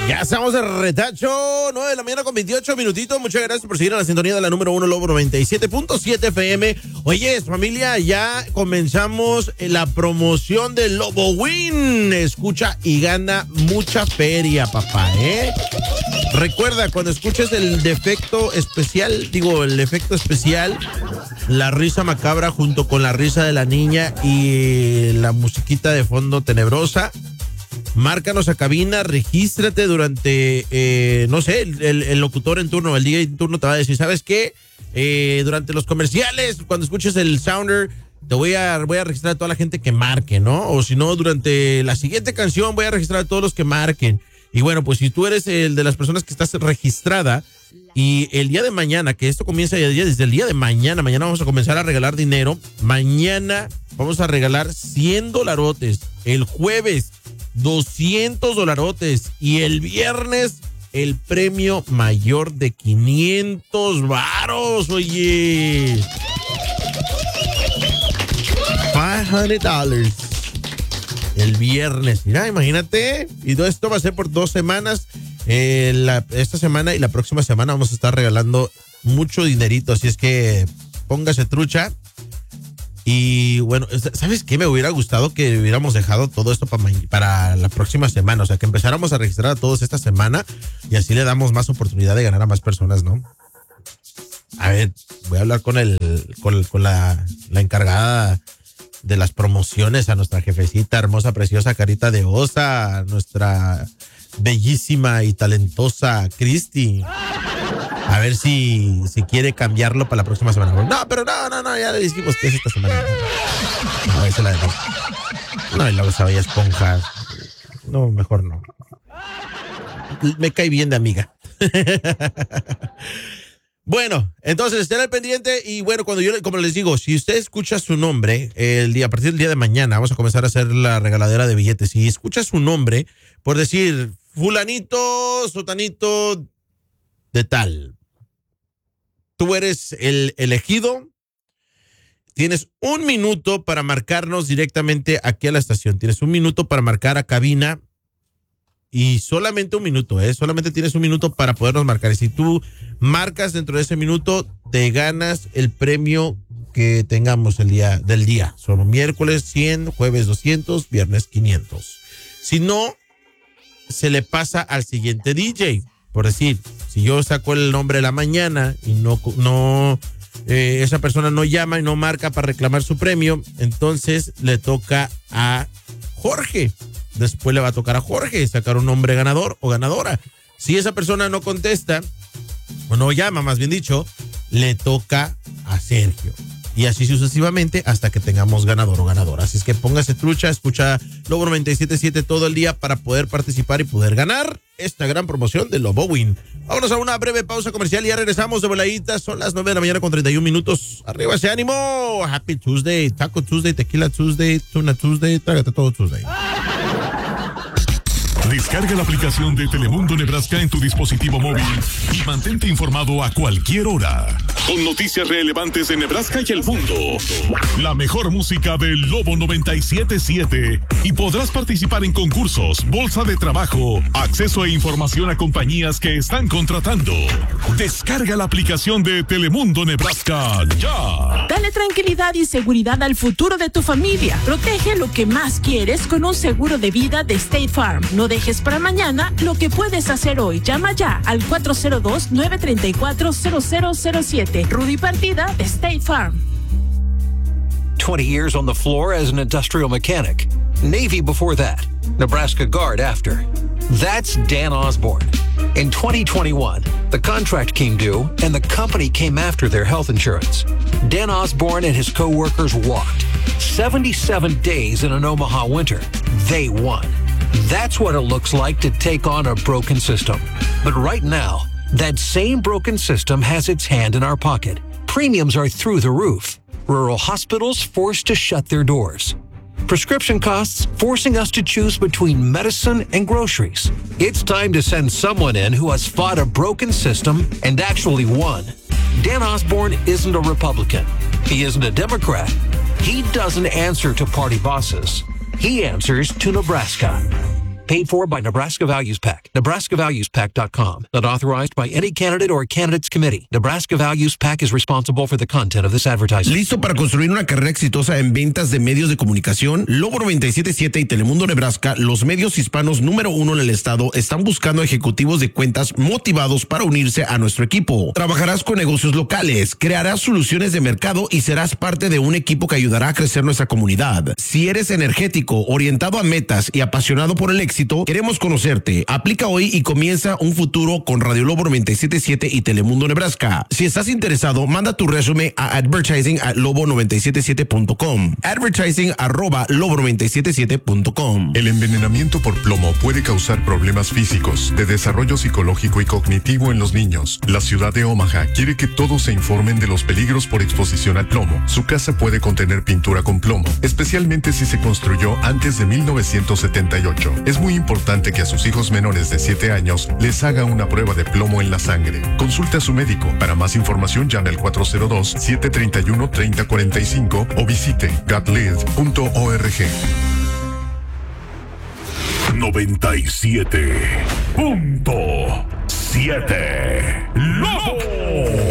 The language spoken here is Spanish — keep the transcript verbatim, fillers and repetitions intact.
Ya estamos de retacho, nueve de la mañana con veintiocho minutitos. Muchas gracias por seguir a la sintonía de la número uno, Lobo noventa y siete punto siete F M. Oye, familia, ya comenzamos la promoción del Lobo Win. Escucha y gana mucha feria, papá, ¿eh? Recuerda, cuando escuches el defecto especial, digo, el efecto especial, la risa macabra junto con la risa de la niña y la musiquita de fondo tenebrosa, márcanos a cabina, regístrate durante, eh, no sé, el, el, el locutor en turno, el D J en turno te va a decir, ¿sabes qué? Eh, durante los comerciales, cuando escuches el sounder, te voy a, voy a registrar a toda la gente que marque, ¿no? O si no, durante la siguiente canción voy a registrar a todos los que marquen. Y bueno, pues si tú eres el de las personas que estás registrada y el día de mañana, que esto comienza ya desde el día de mañana, mañana vamos a comenzar a regalar dinero, mañana vamos a regalar cien dolarotes, el jueves doscientos dolarotes y el viernes el premio mayor de quinientos varos, oye. quinientos dólares. El viernes, mira, imagínate. Y todo esto va a ser por dos semanas. Eh, la, esta semana y la próxima semana vamos a estar regalando mucho dinerito. Así es que póngase trucha. Y bueno, ¿sabes qué? Me hubiera gustado que hubiéramos dejado todo esto para, para la próxima semana. O sea, que empezáramos a registrar a todos esta semana y así le damos más oportunidad de ganar a más personas, ¿no? A ver, voy a hablar con el, con, con la, la encargada de las promociones, a nuestra jefecita hermosa, preciosa, carita de osa, nuestra bellísima y talentosa Cristi. A ver si, si quiere cambiarlo para la próxima semana. No, pero no, no, no, ya le dijimos que es esta semana. No, esa la de no, y luego se vaya esponja. No, mejor no. Me cae bien de amiga. Bueno, entonces estén al pendiente y bueno, cuando yo, como les digo, si usted escucha su nombre, el día, a partir del día de mañana vamos a comenzar a hacer la regaladera de billetes. Si escucha su nombre, por decir, fulanito, sotanito de tal, tú eres el elegido, tienes un minuto para marcarnos directamente aquí a la estación. Tienes un minuto para marcar a cabina. Y solamente un minuto, ¿eh? Solamente tienes un minuto para podernos marcar. Y si tú marcas dentro de ese minuto, te ganas el premio que tengamos el día del día. Son miércoles cien, jueves doscientos, viernes quinientos. Si no, se le pasa al siguiente D J. Por decir, si yo saco el nombre de la mañana y no, no eh, esa persona no llama y no marca para reclamar su premio, entonces le toca a Jorge. Después le va a tocar a Jorge sacar un nombre ganador o ganadora. Si esa persona no contesta, o no llama, más bien dicho, le toca a Sergio. Y así sucesivamente hasta que tengamos ganador o ganadora. Así es que póngase trucha, escucha Lobo noventa y siete punto siete todo el día para poder participar y poder ganar esta gran promoción de Lobo Win. Vámonos a una breve pausa comercial y ya regresamos de voladita. Son las nueve de la mañana con treinta y un minutos. Arriba ese ánimo. Happy Tuesday, Taco Tuesday, Tequila Tuesday, Tuna Tuesday, trágate todo Tuesday. Descarga la aplicación de Telemundo Nebraska en tu dispositivo móvil y mantente informado a cualquier hora. Con noticias relevantes de Nebraska y el mundo. La mejor música del Lobo noventa y siete punto siete. Y podrás participar en concursos, bolsa de trabajo, acceso e información a compañías que están contratando. Descarga la aplicación de Telemundo Nebraska ya. Dale tranquilidad y seguridad al futuro de tu familia. Protege lo que más quieres con un seguro de vida de State Farm. No dejes para mañana lo que puedes hacer hoy. Llama ya al cuatro cero dos, nueve tres cuatro, cero cero cero siete. Rudy Partida de State Farm. twenty years on the floor as an industrial mechanic. Navy before that. Nebraska Guard after. That's Dan Osborne. In twenty twenty-one, the contract came due and the company came after their health insurance. Dan Osborne and his co-workers walked. seventy-seven days in an Omaha winter. They won. That's what it looks like to take on a broken system. But right now, that same broken system has its hand in our pocket. Premiums are through the roof. Rural hospitals forced to shut their doors. Prescription costs forcing us to choose between medicine and groceries. It's time to send someone in who has fought a broken system and actually won. Dan Osborne isn't a Republican. He isn't a Democrat. He doesn't answer to party bosses. He answers to Nebraska. Paid for by Nebraska Values PAC. Nebraska Values Pac dot com. Not authorized by any candidate or candidates committee. Nebraska Values PAC is responsible for the content of this advertising. ¿Listo para construir una carrera exitosa en ventas de medios de comunicación? Lobo noventa y siete punto siete y Telemundo Nebraska, los medios hispanos número uno en el estado, están buscando ejecutivos de cuentas motivados para unirse a nuestro equipo. Trabajarás con negocios locales, crearás soluciones de mercado y serás parte de un equipo que ayudará a crecer nuestra comunidad. Si eres energético, orientado a metas y apasionado por el éxito, queremos conocerte. Aplica hoy y comienza un futuro con Radio Lobo noventa y siete punto siete y Telemundo Nebraska. Si estás interesado, manda tu resumen a advertising at lobo noventa y siete punto siete punto com. Advertising arroba lobo noventa y siete punto siete punto com. El envenenamiento por plomo puede causar problemas físicos, de desarrollo psicológico y cognitivo en los niños. La ciudad de Omaha quiere que todos se informen de los peligros por exposición al plomo. Su casa puede contener pintura con plomo, especialmente si se construyó antes de mil novecientos setenta y ocho. Es muy importante que a sus hijos menores de siete años les haga una prueba de plomo en la sangre. Consulte a su médico. Para más información, llame al cuatro cero dos, siete tres uno, tres cero cuatro cinco o visite got lid punto org. noventa y siete punto siete Lobo.